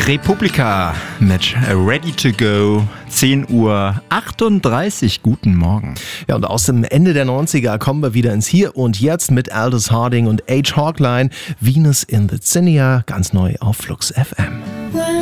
Republika mit Ready to Go, 10:38 Uhr. Guten Morgen. Ja, und aus dem Ende der 90er kommen wir wieder ins Hier und Jetzt mit Aldous Harding und Age Hawkline. Venus in the Zinnia, ganz neu auf Flux FM.